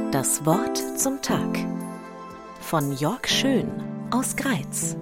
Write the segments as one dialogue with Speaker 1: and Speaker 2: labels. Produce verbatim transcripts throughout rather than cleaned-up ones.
Speaker 1: Das Wort zum Tag von Jörg Schön aus Greiz.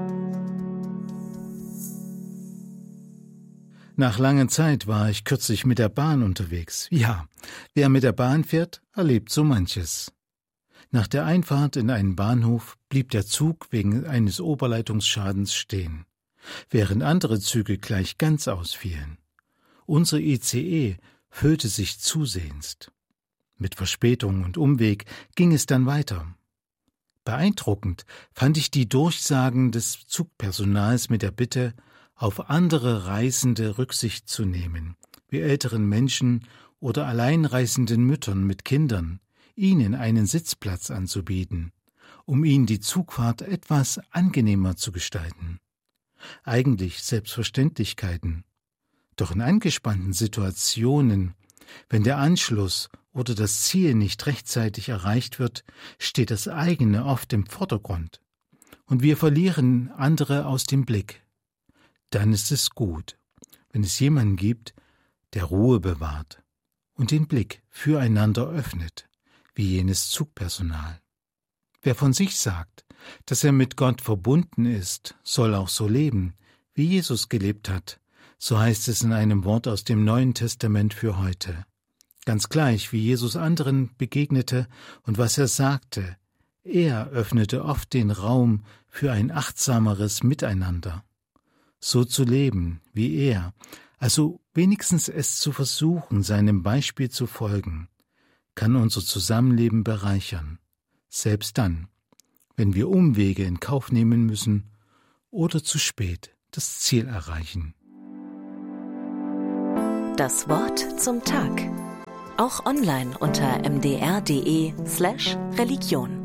Speaker 2: Nach langer Zeit war ich kürzlich mit der Bahn unterwegs. Ja, wer mit der Bahn fährt, erlebt so manches. Nach der Einfahrt in einen Bahnhof blieb der Zug wegen eines Oberleitungsschadens stehen, während andere Züge gleich ganz ausfielen. Unsere I C E füllte sich zusehends. Mit Verspätung und Umweg ging es dann weiter. Beeindruckend fand ich die Durchsagen des Zugpersonals mit der Bitte, auf andere Reisende Rücksicht zu nehmen, wie älteren Menschen oder alleinreisenden Müttern mit Kindern, ihnen einen Sitzplatz anzubieten, um ihnen die Zugfahrt etwas angenehmer zu gestalten. Eigentlich Selbstverständlichkeiten. Doch in angespannten Situationen, wenn der Anschluss oder das Ziel nicht rechtzeitig erreicht wird, steht das eigene oft im Vordergrund und wir verlieren andere aus dem Blick. Dann ist es gut, wenn es jemanden gibt, der Ruhe bewahrt und den Blick füreinander öffnet, wie jenes Zugpersonal. Wer von sich sagt, dass er mit Gott verbunden ist, soll auch so leben, wie Jesus gelebt hat, so heißt es in einem Wort aus dem Neuen Testament für heute. Ganz gleich, wie Jesus anderen begegnete und was er sagte, er öffnete oft den Raum für ein achtsameres Miteinander. So zu leben wie er, also wenigstens es zu versuchen, seinem Beispiel zu folgen, kann unser Zusammenleben bereichern, selbst dann, wenn wir Umwege in Kauf nehmen müssen oder zu spät das Ziel erreichen.
Speaker 1: Das Wort zum Tag. Auch online unter m d r punkt d e slash Religion.